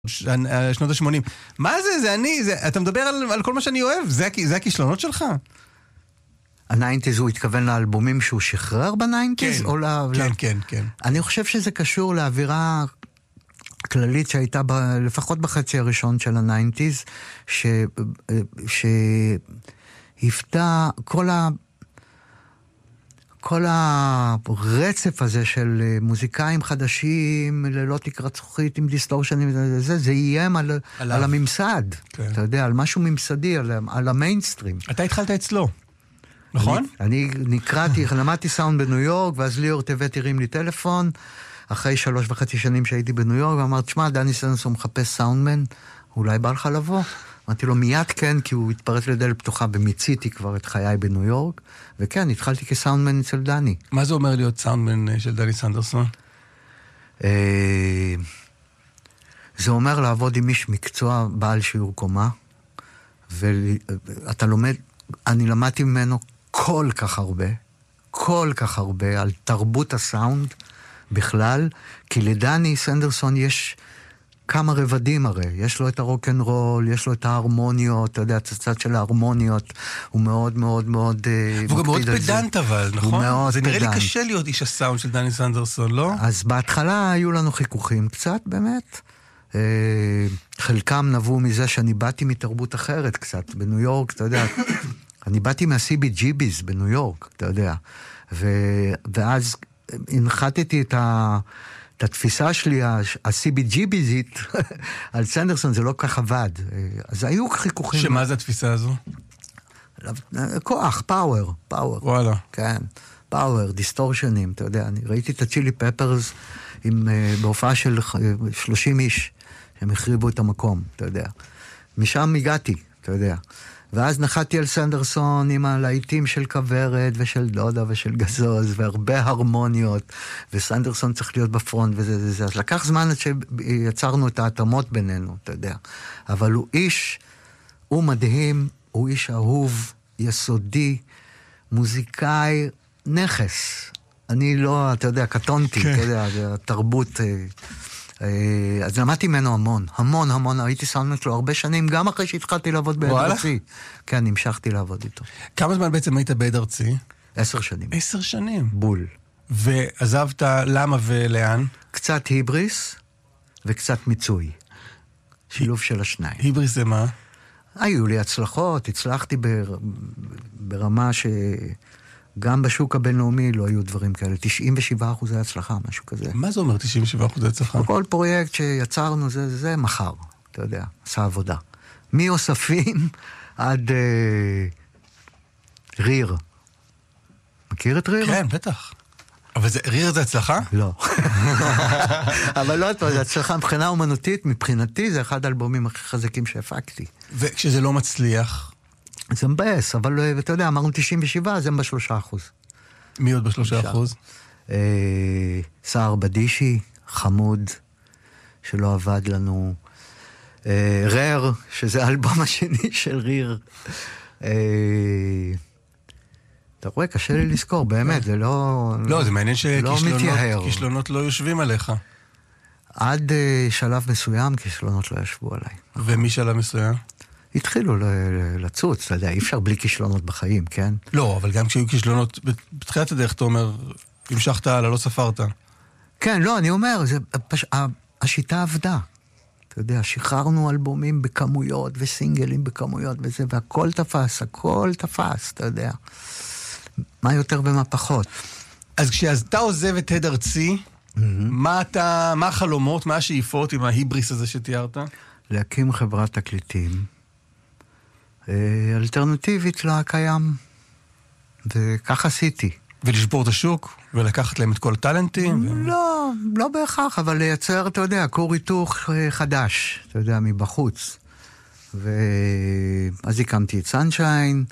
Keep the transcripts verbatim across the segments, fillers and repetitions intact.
שנות ה-שמונים. מה זה? זה אני, זה, אתה מדבר על, על כל מה שאני אוהב, זה, זה הכישלונות שלך? הניינטיז הוא התכוון לאלבומים שהוא שחרר בניינטיז? כן, או לה, כן, לה... כן, כן. אני חושב שזה קשור לאווירה כללית שהייתה ב, לפחות בחצי הראשון של הניינטיז, ש, שהפתע כל ה... כל הרצף הזה של מוזיקאים חדשים, ללא תקרת זכוכית עם דיסטורשנים, זה, זה איים על, על הממסד. כן. אתה יודע, על משהו ממסדי, על, על המיינסטרים. אתה התחלת אצלו, נכון? אני, אני נקראתי, למדתי סאונד בניו יורק, ואז ליאור טבת הרים לי טלפון, אחרי שלוש וחצי שנים שהייתי בניו יורק, ואמרת, שמע, דני סנסון מחפש סאונדמן, אולי בא לך לבוא? אמרתי לו, מיד כן, כי הוא התפרץ לדלת פתוחה, ומיציתי כבר את חיי בניו יורק, וכן, התחלתי כסאונדמן אצל דני. מה זה אומר להיות סאונדמן של דני סנדרסון? זה אומר לעבוד עם איש מקצוע בעל שיעור קומה, ואתה לומד, אני למדתי ממנו כל כך הרבה, כל כך הרבה, על תרבות הסאונד בכלל, כי לדני סנדרסון יש כמה רבדים הרי, יש לו את הרוק'נ'רול, יש לו את ההרמוניות, אתה יודע, את הצד של ההרמוניות, הוא מאוד מאוד מאוד והוא גם מאוד פדנט אבל, נכון? הוא מאוד זה פדנט. נראה לי קשה להיות איש הסאונד של דני סנדרסון, לא? אז בהתחלה היו לנו חיכוכים קצת, באמת. חלקם נבעו מזה שאני באתי מתרבות אחרת קצת, בניו יורק, אתה יודע, אני באתי מה-סי בי ג'י ביז בניו יורק, אתה יודע, ואז הנחתתי את ה... את התפיסה שלי, ה-סי בי ג'י ביזית, על סנדרסון זה לא כך עבד. אז היו חיכוכים. שמה זה התפיסה הזו? כוח, פאוור, פאוור. וואלה. כן, פאוור, דיסטורשנים, אתה יודע. אני ראיתי את הצ'ילי פפרס בהופעה של שלושים איש, שהם החריבו את המקום, אתה יודע. משם הגעתי, אתה יודע. ואז נחתי על סנדרסון עם הלהיטים של כברת ושל דודה ושל גזוז והרבה הרמוניות, וסנדרסון צריך להיות בפרונט וזה זה זה. אז לקח זמן עד שיצרנו את ההתאמות בינינו, אתה יודע. אבל הוא איש, הוא מדהים, הוא איש אהוב, יסודי, מוזיקאי, נכס. אני לא, אתה יודע, קטונתי, אתה יודע, התרבות... אז למדתי ממנו המון, המון המון, הייתי סאונדמן שלו הרבה שנים, גם אחרי שהתחלתי לעבוד בעד ארצי. כן, המשכתי לעבוד איתו. כמה זמן בעצם היית בעד ארצי? עשר שנים. עשר שנים? בול. ועזבת למה ולאן? קצת היבריס וקצת מיצוי. שילוב של השניים. היבריס זה מה? היו לי הצלחות, הצלחתי בר... ברמה ש... גם בשוק הבינלאומי לא היו דברים כאלה. תשעים ושבעה אחוזי הצלחה, משהו כזה. מה זה אומר תשעים ושבעה אחוזי הצלחה? בכל פרויקט שיצרנו, זה, זה מחר, אתה יודע, עשה עבודה. מאוספים עד אה, ריר. מכיר את ריר? כן, בטח. אבל זה, ריר זה הצלחה? לא. אבל לא, זה הצלחה מבחינה אומנותית, מבחינתי זה אחד האלבומים הכי חזקים שהפקתי. וכשזה לא מצליח... זה מבאס, אבל אתה יודע, אמרנו תשעים ושבע, אז הם בשלושה אחוז. מי עוד בשלושה אחוז? סער בדישי, חמוד, שלא עבד לנו. רר, שזה האלבום השני של ריר. אתה רואה, קשה לי לזכור, באמת, זה לא... לא, זה מעניין שכישלונות לא יושבים עליך. עד שלב מסוים, כישלונות לא ישבו עליי. ומי שלב מסוים? התחילו לצוץ, אתה יודע, אי אפשר בלי כישלונות בחיים, כן? לא, אבל גם כשהיו כישלונות, בתחילת הדרך אתה אומר, המשכת הלאה, לא ספרת. כן, לא, אני אומר, זה, פש... השיטה עבדה. אתה יודע, שחררנו אלבומים בכמויות וסינגלים בכמויות וזה, והכל תפס, הכל תפס, אתה יודע. מה יותר ומה פחות. אז כשאתה עוזב את הד ארצי, mm-hmm. מה אתה, מה החלומות, מה השאיפות עם ההיבריס הזה שתיארת? להקים חברת תקליטים. אלטרנטיבית לקיים, וכך עשיתי. ולשבור את השוק, ולקחת להם את כל הטלנטים? לא, לא בהכרח, אבל לייצר, אתה יודע, כור היתוך חדש, אתה יודע, מבחוץ. ואז הקמתי את סנשיין,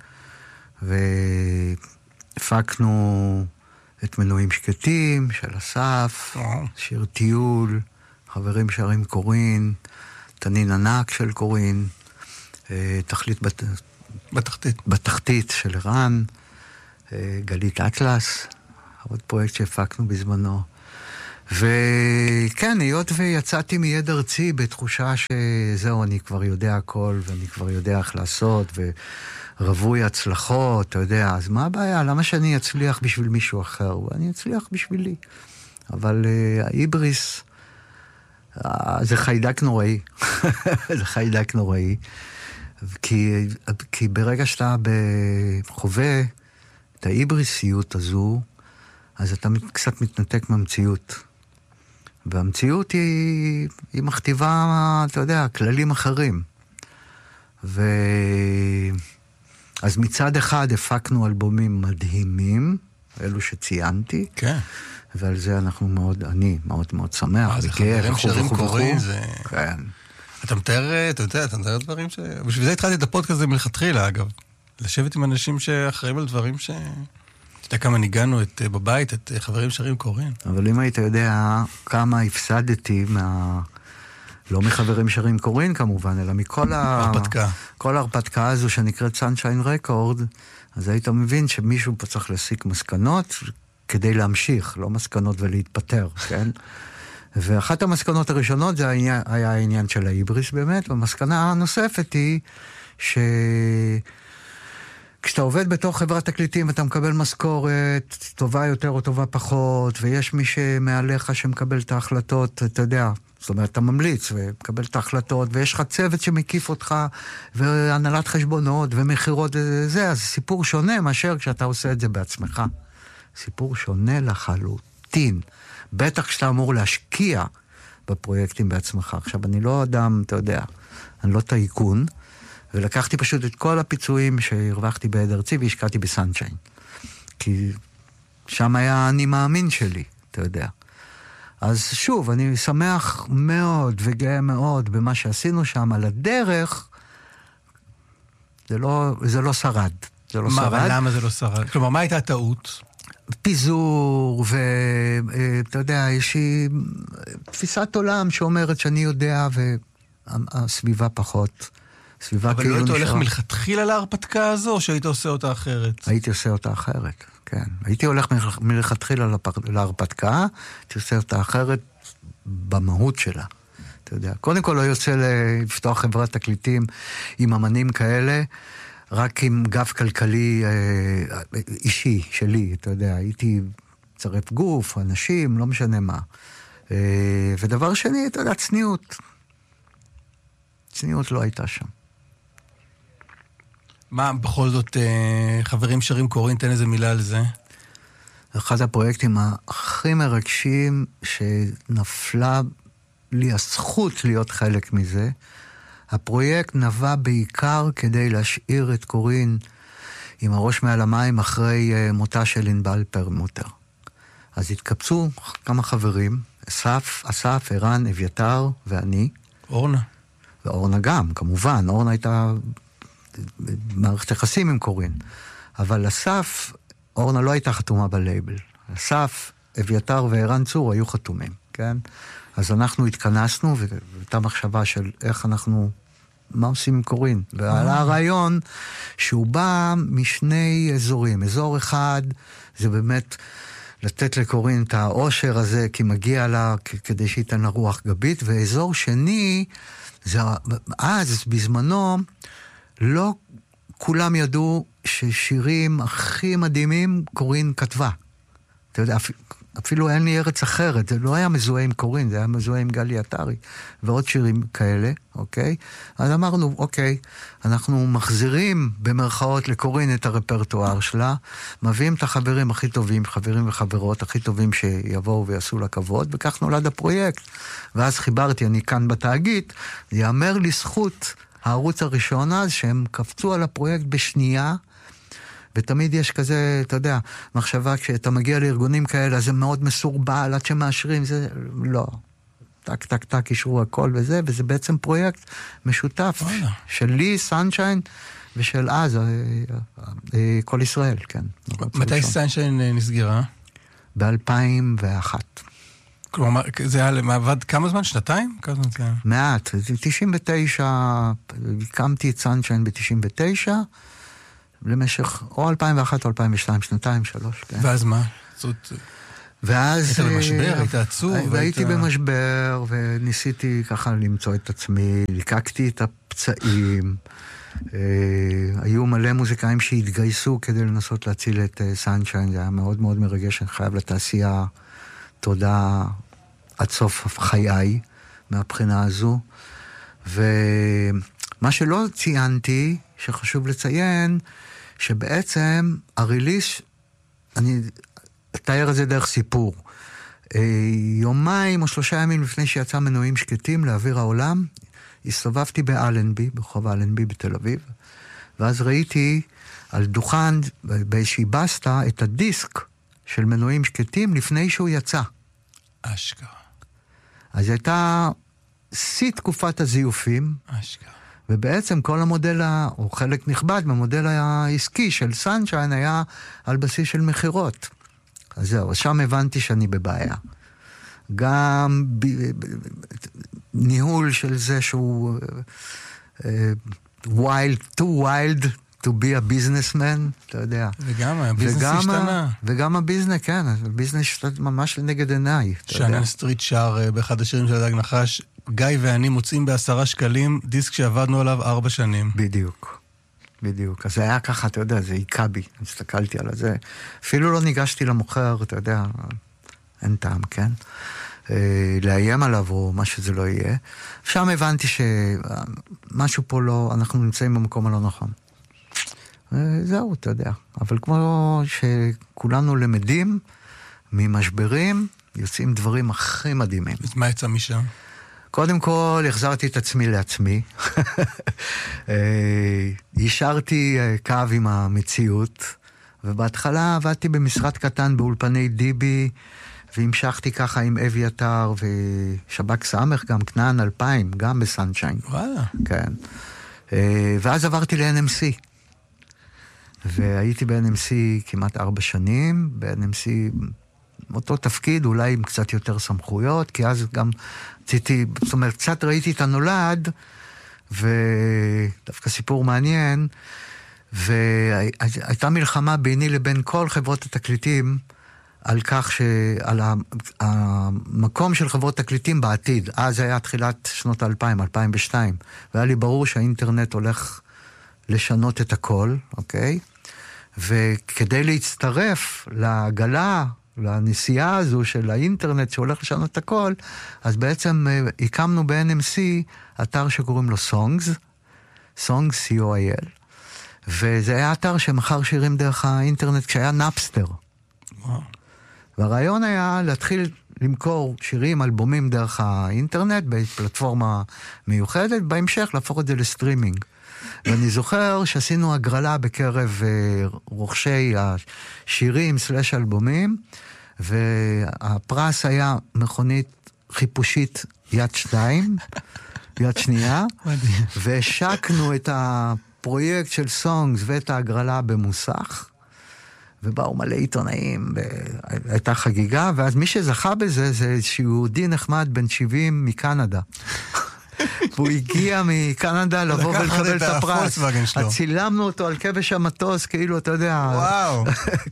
והפקנו את מנועים שקטים של אסף, שיר טיול, חברים שרים קורין, תנין ענק של קורין, תכלית בת... בתחתית. בתחתית של ערן, גלית אטלס, עוד פרויקט שהפקנו בזמנו. וכן, היות ויצאתי מיד ארצי בתחושה שזהו, אני כבר יודע הכל, ואני כבר יודע איך לעשות, ורבוי הצלחות, אתה יודע, אז מה הבעיה? למה שאני אצליח בשביל מישהו אחר? ואני אצליח בשבילי. אבל uh, ההיבריס, uh, זה חיידק נוראי. זה חיידק נוראי. כי, כי ברגע שאתה חווה את ההיבריסיות הזו, אז אתה קצת מתנתק מהמציאות. והמציאות היא, היא מכתיבה, אתה יודע, כללים אחרים. ו... אז מצד אחד הפקנו אלבומים מדהימים, אלו שציינתי. כן. ועל זה אנחנו מאוד, אני מאוד מאוד שמח. אה, זה חברים שרים קוראים, זה... כן. אתה מתאר, אתה יודע, אתה מתאר דברים ש... בשביל זה התחלתי את הפודקאסט הזה מלכתחילה, אגב. לשבת עם אנשים שאחראים על דברים ש... אתה יודע כמה ניגענו את, בבית, את חברים שרים קוראים. אבל אם היית יודע כמה הפסדתי מה... לא מחברים שרים קוראים כמובן, אלא מכל ההרפתקה. ה... כל ההרפתקה הזו שנקראת Sunshine Record, אז היית מבין שמישהו פה צריך להסיק מסקנות כדי להמשיך, לא מסקנות ולהתפטר, כן? ואחת המסקנות הראשונות זה היה, היה העניין של ההיבריס באמת, והמסקנה הנוספת היא ש... כשאתה עובד בתוך חברת תקליטים ואתה מקבל משכורת טובה יותר או טובה פחות, ויש מי שמעליך שמקבל את ההחלטות, אתה יודע, זאת אומרת, אתה ממליץ ומקבל את ההחלטות, ויש לך צוות שמקיף אותך, והנהלת חשבונות ומחירות וזה, אז סיפור שונה מאשר כשאתה עושה את זה בעצמך. סיפור שונה לחלוטין. בטח כשאתה אמור להשקיע בפרויקטים בעצמך. עכשיו, אני לא אדם, אתה יודע, אני לא טייקון, ולקחתי פשוט את כל הפיצויים שהרווחתי בעד ארצי והשקעתי בסנשיין. כי שם היה אני מאמין שלי, אתה יודע. אז שוב, אני שמח מאוד וגאה מאוד במה שעשינו שם על הדרך. זה לא, זה לא שרד. זה לא מה, שרד. אבל למה זה לא שרד? כלומר, מה הייתה הטעות? פיזור, ואתה יודע, יש לי תפיסת עולם שאומרת שאני יודע, והסביבה פחות. סביבה אבל כאילו לא היית נשאר. הולך מלכתחילה להרפתקה הזו, או שהיית עושה אותה אחרת? הייתי עושה אותה אחרת, כן. הייתי הולך מלכתחילה להרפתקה, הייתי עושה אותה אחרת במהות שלה. אתה יודע, קודם כל לא יוצא לפתוח חברת תקליטים עם אמנים כאלה, רק עם גב כלכלי אה, אישי שלי, אתה יודע, הייתי צרף גוף, אנשים, לא משנה מה. אה, ודבר שני, אתה יודע, צניעות. צניעות לא הייתה שם. מה, בכל זאת, אה, חברים שרים קוראים, תן איזה מילה על זה. אחד הפרויקטים הכי מרגשים שנפלה לי הזכות להיות חלק מזה, הפרויקט נבע בעיקר כדי להשאיר את קורין עם הראש מעל המים אחרי מותה של ענבל פרלמוטר. אז התקבצו כמה חברים, אסף, אסף, ערן, אביתר ואני. אורנה. ואורנה גם, כמובן. אורנה הייתה מערכת יחסים עם קורין. אבל אסף, אורנה לא הייתה חתומה בלייבל. אסף, אביתר וערן צור היו חתומים, כן? אז אנחנו התכנסנו, והייתה מחשבה של איך אנחנו, מה עושים עם קורין? ועלה הרעיון שהוא בא משני אזורים. אזור אחד זה באמת לתת לקורין את העושר הזה, כי מגיע לה כדי שייתן לה רוח גבית, ואזור שני, זה, אז בזמנו, לא כולם ידעו ששירים הכי מדהימים קורין כתבה. אתה יודע, אפילו אין לי ארץ אחרת, זה לא היה מזוהה עם קורין, זה היה מזוהה עם גלי עטרי, ועוד שירים כאלה, אוקיי? אז אמרנו, אוקיי, אנחנו מחזירים במרכאות לקורין את הרפרטואר שלה, מביאים את החברים הכי טובים, חברים וחברות הכי טובים שיבואו ויעשו לה כבוד, וכך נולד הפרויקט. ואז חיברתי, אני כאן בתאגיד, יאמר לי זכות הערוץ הראשון אז, שהם קפצו על הפרויקט בשנייה, ותמיד יש כזה, אתה יודע, מחשבה, כשאתה מגיע לארגונים כאלה, זה מאוד מסורבל, עד שמאשרים, זה לא. טק, טק, טק, אישרו הכל וזה, וזה בעצם פרויקט משותף, שלי, סנשיין, ושל אז, כל ישראל, כן. מתי סנשיין נסגרה? ב-אלפיים ואחת. כלומר, זה היה למעבד כמה זמן? שנתיים? כמה זמן זה היה? מעט, תשעים ותשע, הקמתי את סנשיין ב-תשעים ותשע, למשך או אלפיים ואחת או אלפיים ושתיים, שנתיים, שלוש, כן. ואז מה? זאת... ואז... היית במשבר, היית עצוב. והייתי במשבר, וניסיתי ככה למצוא את עצמי, ליקקתי את הפצעים. היו מלא מוזיקאים שהתגייסו כדי לנסות להציל את סנשיין, זה היה מאוד מאוד מרגש, אני חייב לתעשייה תודה עד סוף חיי, מהבחינה הזו. ומה שלא ציינתי, שחשוב לציין, שבעצם הריליס, אני אתאר את זה דרך סיפור. יומיים או שלושה ימים לפני שיצא מנועים שקטים לאוויר העולם, הסתובבתי באלנבי, ברחוב אלנבי בתל אביב, ואז ראיתי על דוכן באיזושהי בסטה את הדיסק של מנועים שקטים לפני שהוא יצא. אשכרה. אז הייתה שיא תקופת הזיופים, אשכרה. ובעצם כל המודל, או חלק נכבד מהמודל העסקי של סנשיין היה על בסיס של מחירות. אז זהו, שם הבנתי שאני בבעיה. גם ב... ניהול של זה שהוא uh, wild, too wild to be a businessman, אתה יודע. וגם הביזנס השתנה. וגם הביזנס, כן, הביזנס השתנה ממש לנגד עיניי. שאנן סטריט שר באחד השירים של הדג נחש, גיא ואני מוצאים בעשרה שקלים דיסק שעבדנו עליו ארבע שנים. בדיוק, בדיוק. אז זה היה ככה, אתה יודע, זה עיקה בי, הסתכלתי על זה. אפילו לא ניגשתי למוכר, אתה יודע, אין טעם, כן? לאיים עליו או מה שזה לא יהיה. שם הבנתי שמשהו פה לא, אנחנו נמצאים במקום הלא נכון. זהו, אתה יודע. אבל כמו שכולנו למדים ממשברים, יוצאים דברים הכי מדהימים. אז מה יצא משם? קודם כל, החזרתי את עצמי לעצמי. יישרתי קו עם המציאות, ובהתחלה עבדתי במשרד קטן באולפני דיבי, והמשכתי ככה עם אביתר ושבק סמך, גם כנען אלפיים, גם בסנשיין. וואלה. כן. ואז עברתי ל-אן אם סי. והייתי ב-אן אם סי כמעט ארבע שנים, ב-אן אם סי אותו תפקיד, אולי עם קצת יותר סמכויות, כי אז גם רציתי, זאת אומרת, קצת ראיתי את הנולד, ודווקא סיפור מעניין, והייתה מלחמה ביני לבין כל חברות התקליטים, על כך שעל המקום של חברות תקליטים בעתיד. אז היה תחילת שנות אלפיים, אלפיים ושתיים, והיה לי ברור שהאינטרנט הולך לשנות את הכל, אוקיי? וכדי להצטרף לעגלה, לנסיעה הזו של האינטרנט שהולך לשנות את הכל, אז בעצם הקמנו ב-אן אם סי אתר שקוראים לו Songs, Songs, סי או איי אל, וזה היה אתר שמכר שירים דרך האינטרנט כשהיה נאפסטר. וואו. והרעיון היה להתחיל למכור שירים, אלבומים דרך האינטרנט, בפלטפורמה מיוחדת, בהמשך להפוך את זה לסטרימינג. ואני זוכר שעשינו הגרלה בקרב רוכשי השירים סלש אלבומים, והפרס היה מכונית חיפושית יד שתיים, יד שנייה, והשקנו את הפרויקט של סונגס ואת ההגרלה במוסך, ובאו מלא עיתונאים, הייתה חגיגה, ואז מי שזכה בזה, זה איזשהו יהודי נחמד בן שבעים מקנדה. והוא הגיע מקנדה לבוא ולקבל את הפרס. אז צילמנו אותו על כבש המטוס, כאילו, אתה יודע... וואו.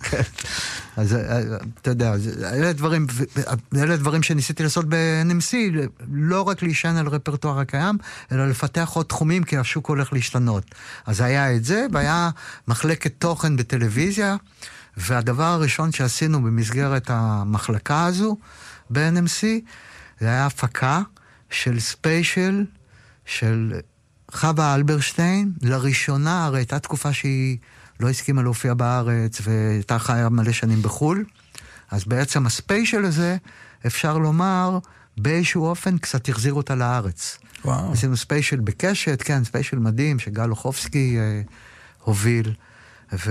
אז אתה יודע, אלה דברים, אלה דברים שניסיתי לעשות ב-אן אם סי, לא רק להישען על רפרטואר הקיים, אלא לפתח עוד תחומים, כי השוק הולך להשתנות. אז היה את זה, והיה מחלקת תוכן בטלוויזיה, והדבר הראשון שעשינו במסגרת המחלקה הזו, ב-אן אם סי, זה היה הפקה של ספיישל, של חווה אלברשטיין, לראשונה, הרי הייתה תקופה שהיא לא הסכימה להופיע בארץ, והייתה חיה מלא שנים בחול, אז בעצם הספיישל הזה, אפשר לומר, באיזשהו אופן קצת החזיר אותה לארץ. וואו. עשינו ספיישל בקשת, כן, ספיישל מדהים, שגל אוחובסקי אה, הוביל, ו...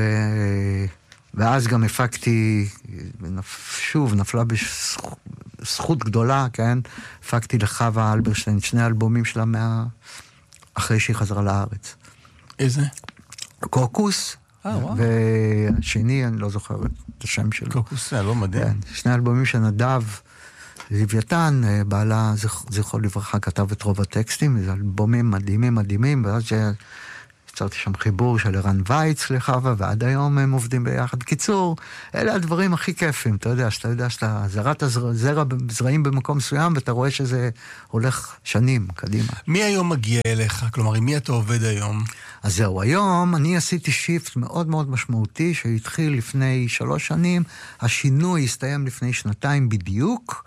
ואז גם הפקתי, שוב, נפלה בזכות גדולה, כן? הפקתי לחווה אלברשטיין, שני אלבומים שלה מה... אחרי שהיא חזרה לארץ. איזה? קוקוס, אה, וואו. והשני, אני לא זוכר את השם שלו. קוקוס, זה לא מדהים. כן, שני אלבומים שנדב לוויתן, בעלה, זכרו לברכה, כתב את רוב הטקסטים, זה אלבומים מדהימים, מדהימים, ואז יצרתי שם חיבור של ערן וייץ לחווה, ועד היום הם עובדים ביחד. קיצור, אלה הדברים הכי כיפים, אתה יודע, שאתה יודע שאתה זרעת זרע, זרעים במקום מסוים, ואתה רואה שזה הולך שנים קדימה. מי היום מגיע אליך? כלומר, עם מי אתה עובד היום? אז זהו, היום אני עשיתי שיפט מאוד מאוד משמעותי, שהתחיל לפני שלוש שנים, השינוי הסתיים לפני שנתיים בדיוק,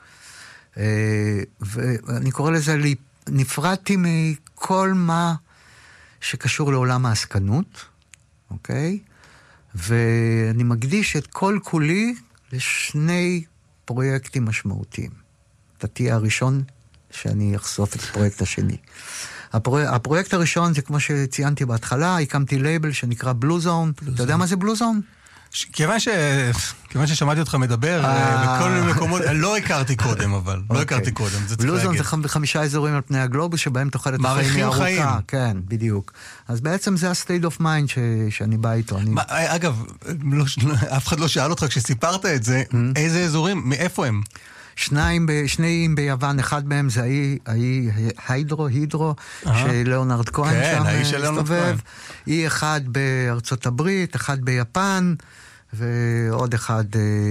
ואני קורא לזה, נפרדתי מכל מה שקשור לעולם העסקנות, אוקיי? ואני מקדיש את כל כולי לשני פרויקטים משמעותיים. אתה תהיה הראשון שאני אחשוף את הפרויקט השני. הפרו... הפרויקט הראשון זה כמו שציינתי בהתחלה, הקמתי לייבל שנקרא בלו זון. אתה יודע מה זה בלו זון? ש... כיוון, ש... כיוון ששמעתי אותך מדבר, בכל מיני מקומות, לא הכרתי קודם, אבל, לא הכרתי קודם, זה צריך בלו זון להגיד. זה חמישה אזורים על פני הגלובוס, שבהם תוחלת החיים היא ארוכה. חיים. כן, בדיוק. אז בעצם זה ה-state of mind ש... שאני בא איתו. אני... מה, אגב, לא, אף אחד לא שאל אותך כשסיפרת את זה, איזה אזורים, מאיפה הם? שניים, שניים ביוון, אחד מהם זה האי היידרו, הידרו, שלאונרד כהן שם מסתובב. אי אחד בארצות הברית, אחד ביפן, ועוד אחד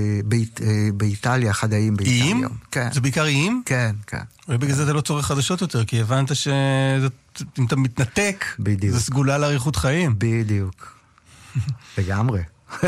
באיטליה, אחד האיים באיטליה. איים? זה בעיקר איים? כן, כן. ובגלל זה אתה לא צורך חדשות יותר, כי הבנת שאם אתה מתנתק, זה סגולה לאריכות חיים. בדיוק. לגמרי.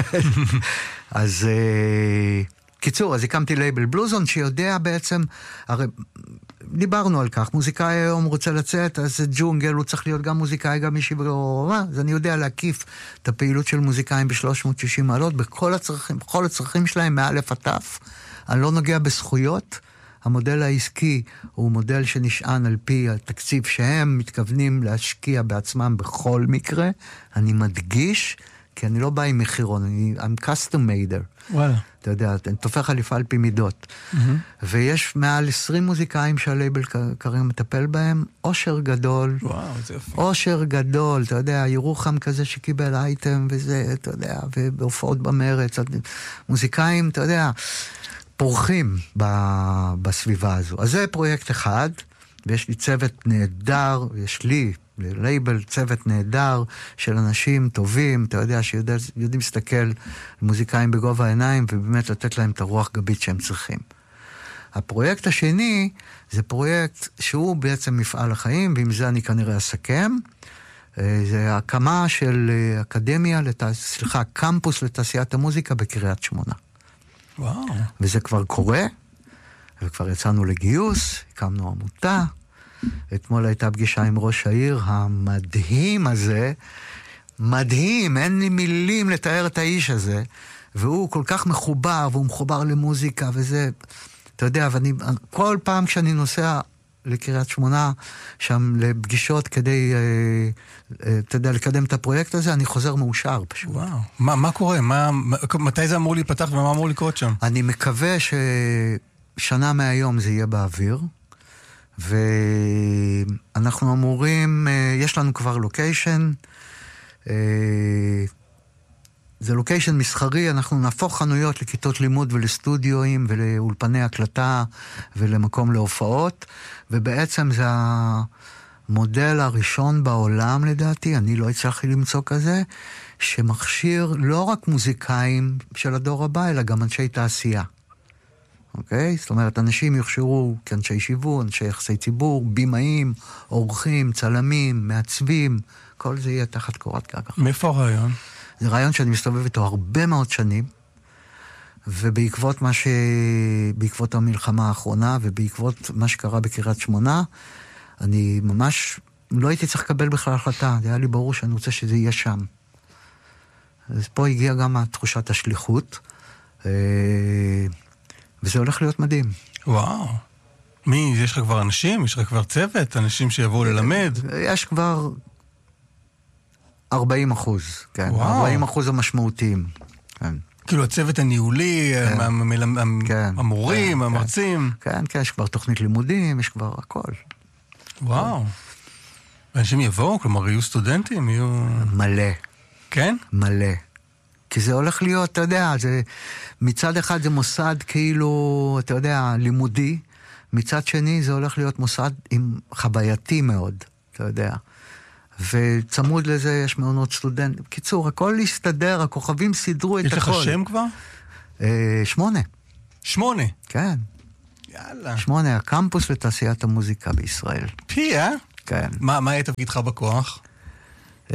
אז... קיצור, אז הקמתי לייבל בלוזון שיודע בעצם, הרי דיברנו על כך, מוזיקאי היום רוצה לצאת, אז זה ג'ונגל, הוא צריך להיות גם מוזיקאי, גם מישהי ברורה, אז אני יודע להקיף את הפעילות של מוזיקאים ב-שלוש מאות ושישים מעלות, בכל הצרכים, בכל הצרכים שלהם, מאלף עטף, אני לא נוגע בזכויות, המודל העסקי הוא מודל שנשען על פי התקציב שהם מתכוונים להשקיע בעצמם בכל מקרה, אני מדגיש, כי אני לא בא עם מחירון, אני I'm custom mader. וואלה. אתה יודע, אני תופך חליפה על פי מידות. Mm-hmm. ויש מעל עשרים מוזיקאים שהלייבל כרגע מטפל בהם, אושר גדול. וואו, זה יפה. אושר גדול, אתה יודע, ירוחם כזה שקיבל אייטם וזה, אתה יודע, ובהופעות במרץ, מוזיקאים, אתה יודע, פורחים ב- בסביבה הזו. אז זה פרויקט אחד, ויש לי צוות נהדר, יש לי לייבל, צוות נהדר של אנשים טובים, אתה יודע, שיודעים להסתכל מוזיקאים בגובה העיניים, ובאמת לתת להם את הרוח גבית שהם צריכים. הפרויקט השני, זה פרויקט שהוא בעצם מפעל החיים, ועם זה אני כנראה אסכם, זה הקמה של אקדמיה, לת... סליחה, קמפוס לתעשיית המוזיקה בקריית שמונה. וואו. וזה כבר קורה, וכבר יצאנו לגיוס, הקמנו עמותה, אתמול הייתה פגישה עם ראש העיר המדהים הזה, מדהים, אין לי מילים לתאר את האיש הזה, והוא כל כך מחובר, והוא מחובר למוזיקה וזה, אתה יודע, ואני, כל פעם כשאני נוסע לקריית שמונה, שם לפגישות כדי, אתה יודע, לקדם את הפרויקט הזה, אני חוזר מאושר פשוט. וואו, מה, מה קורה? מה, מתי זה אמור להיפתח ומה אמור לקרות שם? אני מקווה ששנה מהיום זה יהיה באוויר, ואנחנו אמורים, יש לנו כבר לוקיישן, זה לוקיישן מסחרי, אנחנו נהפוך חנויות לכיתות לימוד ולסטודיואים ולאולפני הקלטה ולמקום להופעות, ובעצם זה המודל הראשון בעולם לדעתי, אני לא הצלחתי למצוא כזה, שמכשיר לא רק מוזיקאים של הדור הבא, אלא גם אנשי תעשייה. אוקיי? זאת אומרת, אנשים יוכשרו כאנשי שיווק, אנשי יחסי ציבור, בימאים, עורכים, צלמים, מעצבים, כל זה יהיה תחת קורת גג. מאיפה הרעיון? זה רעיון שאני מסתובב איתו הרבה מאוד שנים, ובעקבות מה ש... בעקבות המלחמה האחרונה, ובעקבות מה שקרה בקריית שמונה, אני ממש לא הייתי צריך לקבל בכלל החלטה, זה היה לי ברור שאני רוצה שזה יהיה שם. אז פה הגיעה גם תחושת השליחות, וזה הולך להיות מדהים. וואו. מי, יש לך כבר אנשים? יש לך כבר צוות? אנשים שיבואו ללמד? יש כבר ארבעים אחוז, כן. וואו. ארבעים אחוז המשמעותיים, כן. כאילו הצוות הניהולי, כן. המורים, כן, המרצים. כן, כן, יש כבר תוכנית לימודים, יש כבר הכל. וואו. ואנשים יבואו, כלומר, יהיו סטודנטים, יהיו... מלא. כן? מלא. כי זה הולך להיות, אתה יודע, זה, מצד אחד זה מוסד כאילו, אתה יודע, לימודי, מצד שני זה הולך להיות מוסד עם חווייתי מאוד, אתה יודע. וצמוד לזה יש מעונות סטודנט. בקיצור, הכל להסתדר, הכוכבים סידרו את הכל. יש לך שם כבר? אה, שמונה. שמונה? כן. יאללה. שמונה, הקמפוס לתעשיית המוזיקה בישראל. פי, אה? כן. מה, מה היה תפקידך בכוח? אה,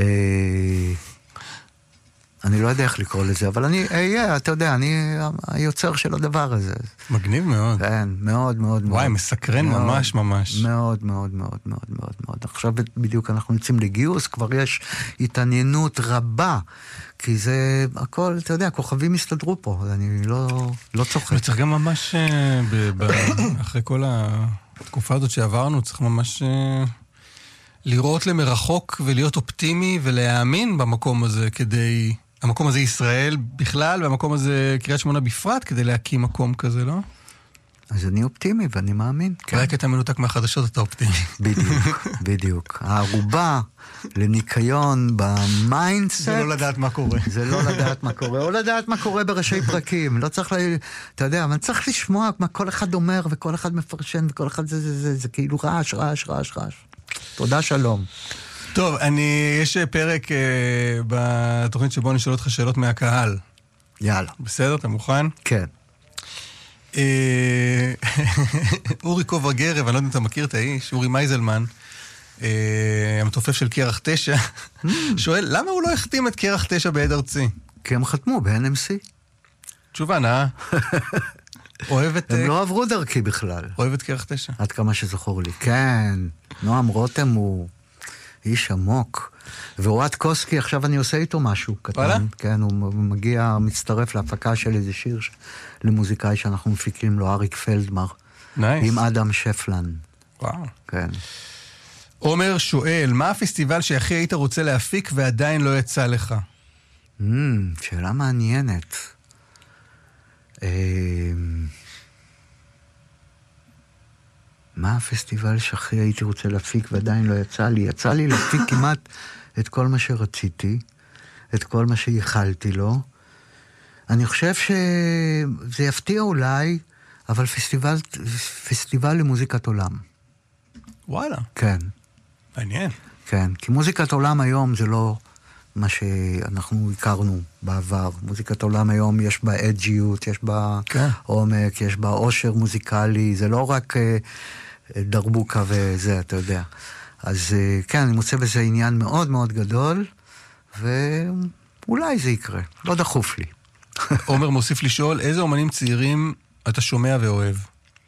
אני לא יודע איך לקרוא לזה, אבל אני אהיה, אתה יודע, אני היוצר של הדבר הזה. מגניב מאוד. כן, מאוד מאוד מאוד. וואי, מסקרן מאוד, ממש ממש. מאוד מאוד מאוד מאוד מאוד מאוד. עכשיו בדיוק אנחנו יוצאים לגיוס, כבר יש התעניינות רבה, כי זה הכל, אתה יודע, כוכבים הסתדרו פה, אני לא, לא צוחק. וצריך גם ממש, אה, ב- ב- אחרי כל התקופה הזאת שעברנו, צריך ממש אה, לראות למרחוק ולהיות אופטימי ולהאמין במקום הזה כדי... המקום הזה ישראל בכלל, והמקום הזה קריית שמונה בפרט, כדי להקים מקום כזה, לא? אז אני אופטימי ואני מאמין. כן. רק אתה מנותק מהחדשות, אתה אופטימי. בדיוק, בדיוק. הערובה לניקיון במיינדסט... זה לא לדעת מה קורה. זה לא לדעת מה קורה, או לדעת מה קורה בראשי פרקים. לא צריך, ל... אתה יודע, אבל צריך לשמוע מה כל אחד אומר, וכל אחד מפרשן, וכל אחד זה, זה, זה, זה, זה כאילו רעש, רעש, רעש, רעש. תודה, שלום. טוב, אני, יש פרק אה, בתוכנית שבו אני שואל אותך שאלות מהקהל. יאללה. בסדר? אתה מוכן? כן. אה, אורי קובר גרב, אני לא יודע אם אתה מכיר את האיש, אורי מייזלמן, אה, המתופף של קרח תשע, שואל, למה הוא לא החתים את קרח תשע בעד ארצי? כי הם חתמו ב-אן אם סי. תשובה, נאה. אוהבת... הם לא עברו דרכי בכלל. אוהבת קרח תשע. עד כמה שזכור לי. כן, נועם רותם הוא איש עמוק. ואוהד קוסקי, עכשיו אני עושה איתו משהו קטן. וואלה? כן, הוא מגיע, מצטרף להפקה של איזה שיר ש... למוזיקאי שאנחנו מפיקים לו, אריק פלדמר. נייס. עם אדם שפלן. וואו. כן. עומר שואל, מה הפסטיבל שהכי היית רוצה להפיק ועדיין לא יצא לך? Mm, שאלה מעניינת. אה... מה הפסטיבל שהכי הייתי רוצה להפיק ועדיין לא יצא לי? יצא לי להפיק כמעט את כל מה שרציתי, את כל מה שייחלתי לו. אני חושב שזה יפתיע אולי, אבל פסטיבל, פסטיבל למוזיקת עולם. וואלה. כן. מעניין. כן, כי מוזיקת עולם היום זה לא מה שאנחנו הכרנו בעבר. מוזיקת עולם היום יש בה אג'יות, יש בה כן. עומק, יש בה עושר מוזיקלי, זה לא רק דרבוקה וזה, אתה יודע. אז כן, אני מוצא בזה עניין מאוד מאוד גדול, ואולי זה יקרה, לא דחוף לי. עומר מוסיף לשאול, איזה אומנים צעירים אתה שומע ואוהב?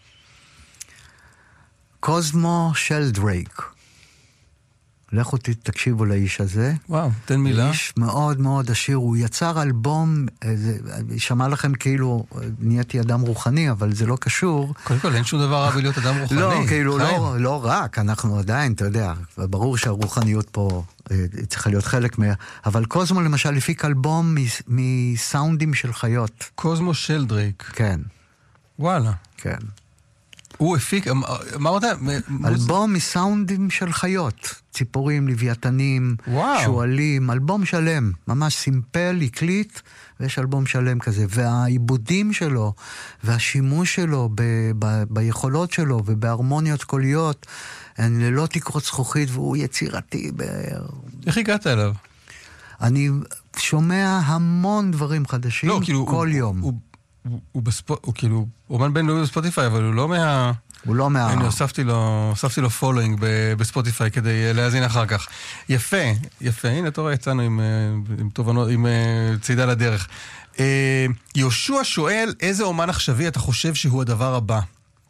קוזמו שלדרייק. לכו תקשיבו לאיש הזה. וואו, תן מילה. איש מאוד מאוד עשיר, הוא יצר אלבום, שמע לכם כאילו, נהייתי אדם רוחני, אבל זה לא קשור. קודם כל, אין שום דבר רע בלהיות אדם רוחני. לא, כאילו, לא, לא רק, אנחנו עדיין, אתה יודע, ברור שהרוחניות פה צריכה להיות חלק מה... אבל קוזמו למשל הפיק אלבום מסאונדים של חיות. קוזמו שלדרייק. כן. וואלה. כן. הוא הפיק, מה אמרת? אלבום מסאונדים של חיות, ציפורים, לוויתנים, וואו. שואלים, אלבום שלם, ממש סימפל, הקליט, ויש אלבום שלם כזה, והעיבודים שלו, והשימוש שלו ב, ב, ביכולות שלו, ובהרמוניות קוליות, הן ללא תקרות זכוכית, והוא יצירתי. ב... איך הגעת אליו? אני שומע המון דברים חדשים, לא, כאילו, כל הוא, יום. הוא, הוא, הוא, בספוט, הוא כאילו, אומן בינלאומי בספוטיפיי, אבל הוא לא מה... הוא לא מה... אני הוספתי לו, הוספתי לו פולוינג בספוטיפיי כדי להאזין אחר כך. יפה, יפה. הנה, אתה רואה, יצאנו עם, עם תובנות, עם צעידה לדרך. יהושע שואל, איזה אומן עכשווי אתה חושב שהוא הדבר הבא?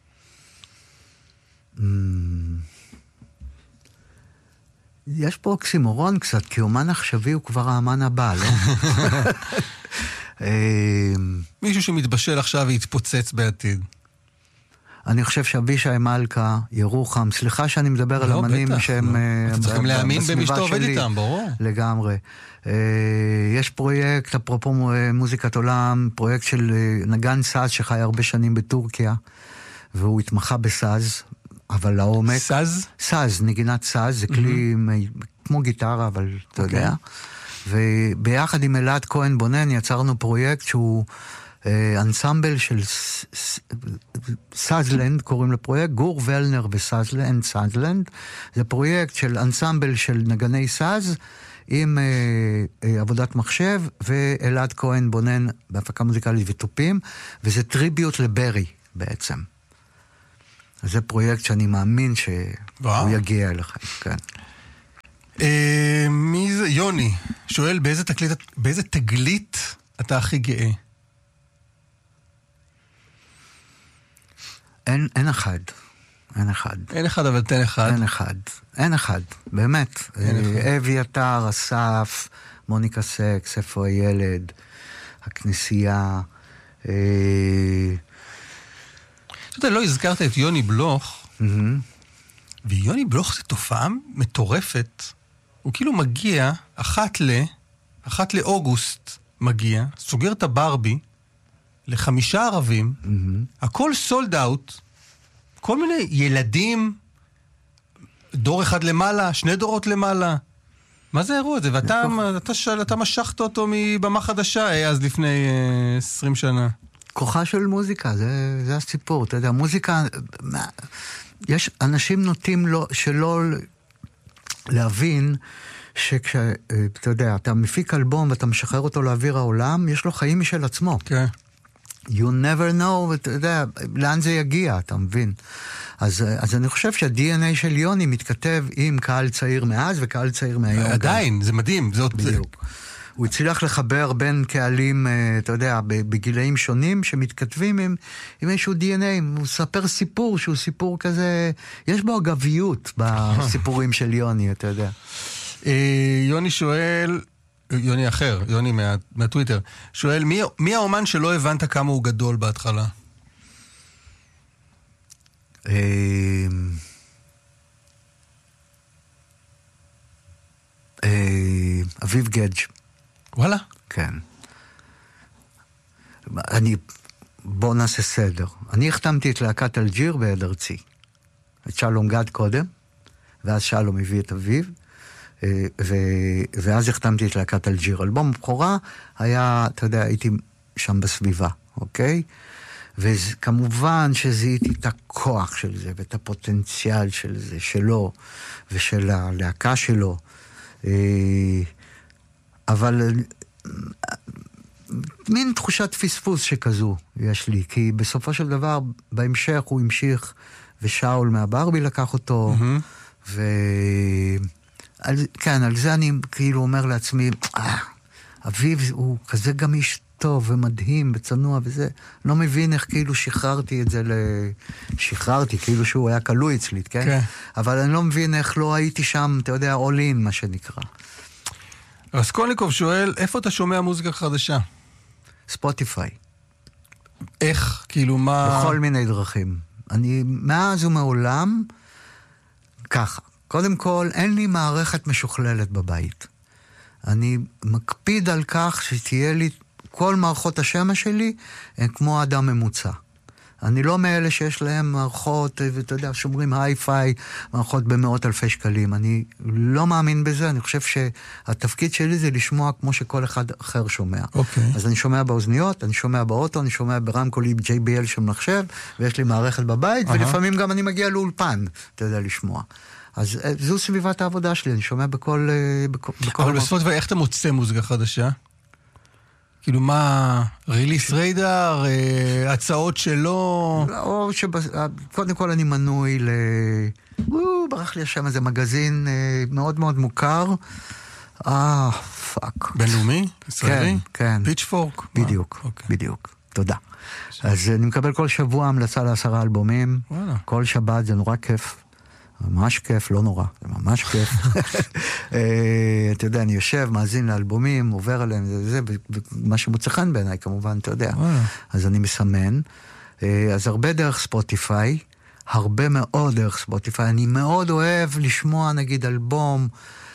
יש פה אוקסימורון קצת, כי אומן עכשווי הוא כבר האמן הבא, לא? מישהו שמתבשל עכשיו ויתפוצץ בעתיד. אני חושב שאבישי מלכה, ירוחם, סליחה שאני מדבר על אמנים שהם... אתם צריכים להאמין במי שאתה עובד איתם, ברור. לגמרי. יש פרויקט, אפרופו מוזיקת עולם, פרויקט של נגן סאז שחי הרבה שנים בטורקיה, והוא התמחה בסאז, אבל לעומק... סאז? סאז, נגינת סאז, זה כלי כמו גיטרה, אבל אתה יודע. וביחד עם אלעד כהן בונן יצרנו פרויקט שהוא אנסמבל של סאזלנד, קוראים לפרויקט, גור ולנר וסאזלנד, סאזלנד, זה פרויקט של אנסמבל של נגני סאז, עם אה, אה, עבודת מחשב, ואלעד כהן בונן בהפקה מוזיקלית וטופים, וזה טריביוט לברי בעצם. אז זה פרויקט שאני מאמין שהוא יגיע אליכם, כן. אה, מי זה? יוני, שואל באיזה תקליט, באיזה תגלית אתה הכי גאה? אין, אין אחד. אין אחד. אין אחד, אבל תן אחד. אין אחד. אין אחד, באמת. אביתר, אסף, מוניקה סקס, איפה הילד, הכנסייה. אתה יודע, לא הזכרת את יוני בלוך, ויוני בלוך זה תופעה מטורפת. הוא כאילו מגיע, אחת ל, אחת לאוגוסט מגיע, סוגר את הברבי, לחמישה ערבים, הכל סולד אאוט, כל מיני ילדים, דור אחד למעלה, שני דורות למעלה. מה זה האירוע הזה? ואתה אתה, אתה משכת אותו מבמה חדשה, אז לפני עשרים שנה. כוחה של מוזיקה, זה, זה הסיפור. אתה יודע, מוזיקה, יש אנשים נוטים לא, שלא להבין שכשאתה יודע, אתה מפיק אלבום ואתה משחרר אותו לאוויר העולם, יש לו חיים משל עצמו. כן. You never know, אתה יודע, לאן זה יגיע, אתה מבין? אז, אז אני חושב שה-די אן איי של יוני מתכתב עם קהל צעיר מאז וקהל צעיר מהיום. עדיין, זה מדהים. זה בדיוק. הוא הצליח לחבר בין קהלים, אתה יודע, בגילאים שונים שמתכתבים עם, עם איזשהו די אן איי. הוא ספר סיפור שהוא סיפור כזה, יש בו אגביות בסיפורים של יוני, אתה יודע. יוני שואל... יוני אחר, יוני מה, מהטוויטר, שואל, מי, מי האומן שלא הבנת כמה הוא גדול בהתחלה? אביב גדג'. וואלה? כן. אני, בוא נעשה סדר. אני החתמתי את להקת אלג'יר בעד ארצי. את שלום גד קודם, ואז שלום הביא את אביב, ו... ואז החתמתי את להקת אלג'יר. אלבום הבכורה היה, אתה יודע, הייתי שם בסביבה, אוקיי? וכמובן שזיהיתי את הכוח של זה, ואת הפוטנציאל של זה, שלו, ושל הלהקה שלו. אבל מין תחושת פספוס שכזו יש לי, כי בסופו של דבר, בהמשך הוא המשיך, ושאול מהברבי לקח אותו, mm-hmm. ו... על, כן, על זה אני כאילו אומר לעצמי, אה, אביב הוא כזה גם איש טוב ומדהים וצנוע וזה, לא מבין איך כאילו שחררתי את זה, ל... שחררתי, כאילו שהוא היה קלוי אצלי, כן? כן. אבל אני לא מבין איך לא הייתי שם, אתה יודע, all in, מה שנקרא. רסקולניקוב שואל, איפה אתה שומע מוזיקה חדשה? ספוטיפיי. איך? כאילו מה... בכל מיני דרכים. אני מאז ומעולם, ככה. קודם כל, אין לי מערכת משוכללת בבית. אני מקפיד על כך שתהיה לי, כל מערכות השמש שלי הן כמו אדם ממוצע. אני לא מאלה שיש להם מערכות, ואתה יודע, שומרים היי-פיי, מערכות במאות אלפי שקלים. אני לא מאמין בזה, אני חושב שהתפקיד שלי זה לשמוע כמו שכל אחד אחר שומע. אוקיי. אז אני שומע באוזניות, אני שומע באוטו, אני שומע ברמקולי ג'יי בי אל של מחשב, ויש לי מערכת בבית, ולפעמים גם אני מגיע לאולפן, אתה יודע, לשמוע. אז זו סביבת העבודה שלי, אני שומע בכל... בכל אבל בסופו איך אתה מוצא מוזיקה חדשה? כאילו מה, ריליס ריידר, הצעות שלו? או שקודם כל אני מנוי ל... ברח לי השם איזה מגזין מאוד מאוד מוכר. אה, פאק. בינלאומי? ישראלי? כן, כן. פיצ'פורק? בדיוק, בדיוק. תודה. אז אני מקבל כל שבוע המלצה לעשרה אלבומים. כל שבת, זה נורא כיף. ממש כיף, לא נורא, זה ממש כיף. אתה יודע, אני יושב, מאזין לאלבומים, עובר עליהם, זה, מה שמוצא חן בעיניי, כמובן, אתה יודע. אז אני מסמן. אז הרבה דרך ספוטיפיי, הרבה מאוד דרך ספוטיפיי. אני מאוד אוהב לשמוע, נגיד, אלבום,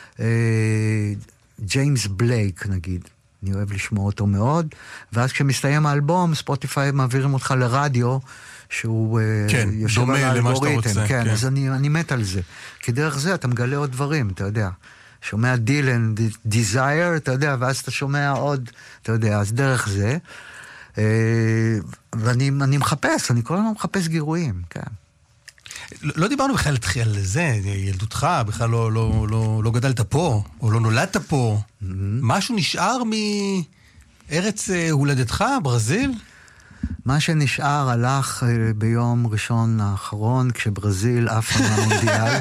ג'יימס בלייק, נגיד. אני אוהב לשמוע אותו מאוד. ואז כשמסתיים האלבום, ספוטיפיי מעבירים אותך לרדיו, שהוא כן, יושב על האלגוריתם, רוצה, כן, כן. אז אני, אני מת על זה. כי דרך זה אתה מגלה עוד דברים, אתה יודע. שומע דילן, דיזייר, אתה יודע, ואז אתה שומע עוד, אתה יודע, אז דרך זה. ואני אני מחפש, אני כל הזמן מחפש גירויים, כן. לא, לא דיברנו בכלל על זה, ילדותך, בכלל לא, לא, לא, לא גדלת פה, או לא נולדת פה. Mm-hmm. משהו נשאר מארץ הולדתך, ברזיל? מה שנשאר הלך ביום ראשון האחרון, כשברזיל עפה מהמונדיאל.